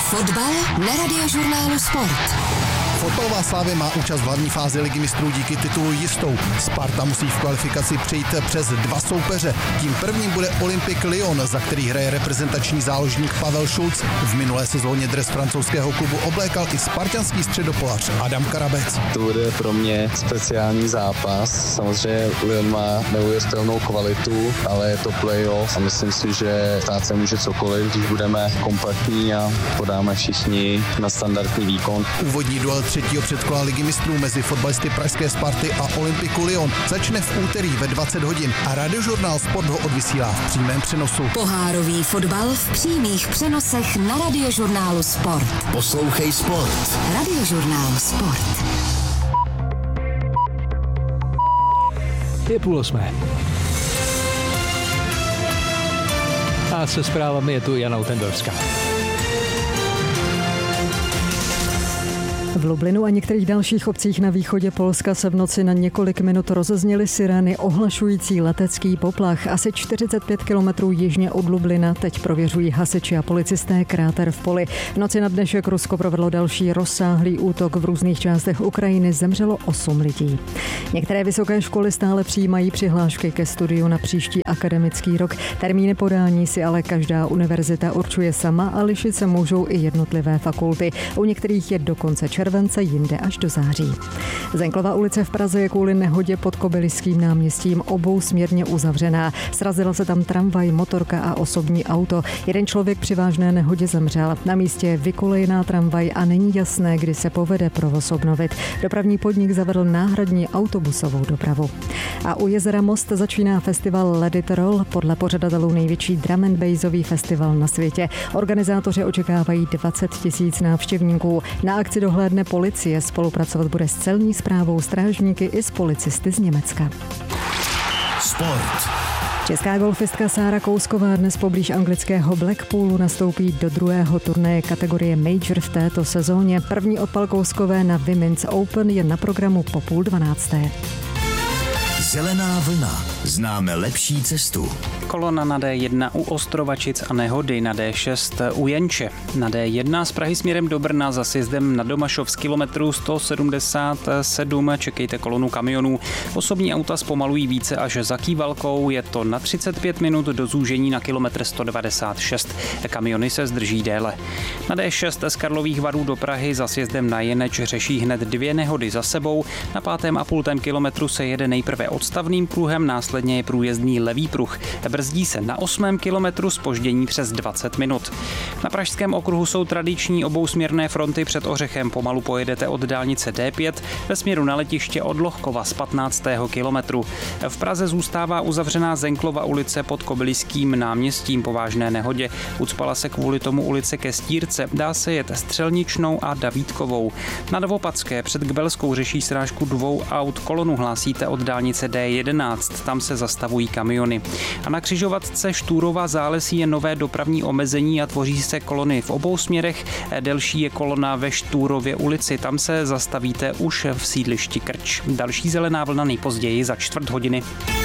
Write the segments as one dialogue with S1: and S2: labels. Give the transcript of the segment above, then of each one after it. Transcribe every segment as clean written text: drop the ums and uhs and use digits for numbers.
S1: Fotbal na Radiožurnálu Sport.
S2: Fotbalová Slavia má účast v hlavní fázi Ligy mistrů díky titulu jistou. Sparta musí v kvalifikaci přejít přes dva soupeře. Tím prvním bude Olympique Lyon, za který hraje reprezentační záložník Pavel Šulc. V minulé sezóně dres francouzského klubu oblékal i spartanský středopolař Adam Karabec.
S3: To bude pro mě speciální zápas. Samozřejmě Lyon má neuvěřitelnou kvalitu, ale je to playoff a myslím si, že stát se může cokoliv, když budeme kompaktní a podáme všichni na standardní výkon.
S2: Úvodní duel třetího předkola Ligy mistrů mezi fotbalisty pražské Sparty a Olympiku Lyon začne v úterý ve 20 hodin a Radiožurnál Sport ho odvysílá v přímém přenosu.
S1: Pohárový fotbal v přímých přenosech na Radiožurnálu Sport.
S4: Poslouchej Sport.
S1: Radiožurnál Sport.
S5: Je 7:30. A se zprávami je tu Jana Utendorská.
S6: V Lublinu a některých dalších obcích na východě Polska se v noci na několik minut rozezněly sirény ohlašující letecký poplach. Asi 45 kilometrů jižně od Lublina teď prověřují hasiči a policisté kráter v poli. V noci na dnešek Rusko provedlo další rozsáhlý útok. V různých částech Ukrajiny zemřelo 8 lidí. Některé vysoké školy stále přijímají přihlášky ke studiu na příští akademický rok. Termíny podání si ale každá univerzita určuje sama a lišit se můžou i jednotlivé fakulty. U některých je dokonce července, jinde až do září. Zenklova ulice v Praze je kvůli nehodě pod Kobyliským náměstím obousměrně uzavřená. Srazila se tam tramvaj, motorka a osobní auto. Jeden člověk při vážné nehodě zemřel. Na místě je vykolejená tramvaj a není jasné, kdy se povede provoz obnovit. Dopravní podnik zavedl náhradní autobusovou dopravu. A u jezera Most začíná festival Let It Roll, podle pořadatelů největší drum and bassový festival na světě. Organizátoři očekávají 20 000 návštěvníků. Na akci dohlédne policie, spolupracovat bude s celní správou, strážníky i s policisty z Německa.
S4: Sport.
S6: Česká golfistka Sára Kousková dnes poblíž anglického Blackpoolu nastoupí do druhého turnaje kategorie Major v této sezóně. První odpal Kouskové na Women's Open je na programu po 11:30.
S4: Zelená vlna. Známe lepší cestu.
S7: Kolona na D1 u Ostrovačic a nehody na D6 u Jenče. Na D1 z Prahy směrem do Brna za sjezdem na Domašov z kilometru 177 čekejte kolonu kamionů. Osobní auta zpomalují více až za Kývalkou, je to na 35 minut do zúžení na kilometr 196. Kamiony se zdrží déle. Na D6 z Karlových Varů do Prahy za sjezdem na Jeneč řeší hned 2 nehody za sebou. Na 5,5 kilometru se jede nejprve odstavným pruhem, následně je průjezdný levý pruh. Brzdí se na 8. kilometru zpoždění přes 20 minut. Na pražském okruhu jsou tradiční obousměrné fronty. Před Ořechem pomalu pojedete od dálnice D5 ve směru na letiště od Lohkova z 15. kilometru. V Praze zůstává uzavřená Zenklova ulice pod Kobyliským náměstím po vážné nehodě. Ucpala se kvůli tomu ulice ke Stírce. Dá se jet Střelničnou a Davídkovou. Na Novopatské před Kbelskou řeší srážku 2 aut. Kolonu hlásíte od dálnice D11. Tam se zastavují kamiony. A na křižovatce Štúrova Zálesí je nové dopravní omezení a tvoří se kolony v obou směrech. Delší je kolona ve Štúrově ulici. Tam se zastavíte už v sídlišti Krč. Další zelená vlna nejpozději za 4 hodiny.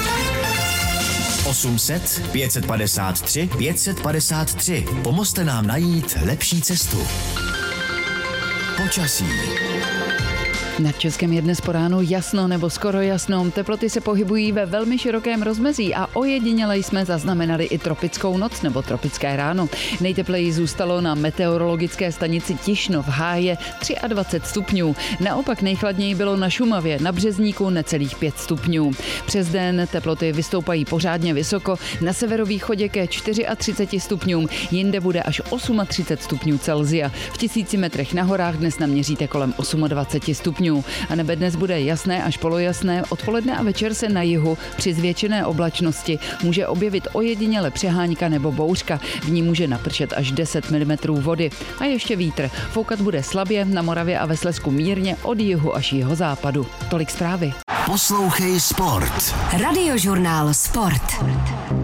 S4: 800 553 553. Pomozte nám najít lepší cestu. Počasí.
S8: Nad Českem je dnes po ránu jasno nebo skoro jasno. Teploty se pohybují ve velmi širokém rozmezí a ojediněle jsme zaznamenali i tropickou noc nebo tropické ráno. Nejtepleji zůstalo na meteorologické stanici Tišno v Háje 23 stupňů. Naopak nejchladněji bylo na Šumavě, na Březníku necelých 5 stupňů. Přes den teploty vystoupají pořádně vysoko, na severovýchodě ke 34 stupňům, jinde bude až 38 stupňů Celsia. V 1000 metrech na horách dnes naměříte kolem 28 stupňů. A nebe dnes bude jasné až polojasné, odpoledne a večer se na jihu při zvětšené oblačnosti může objevit ojediněle přehánka nebo bouřka. V ní může napršet až 10 mm vody. A ještě vítr. Foukat bude slabě, na Moravě a ve Slezsku mírně od jihu až jihozápadu. Tolik zprávy.
S4: Poslouchej Sport.
S1: Radiožurnál Sport.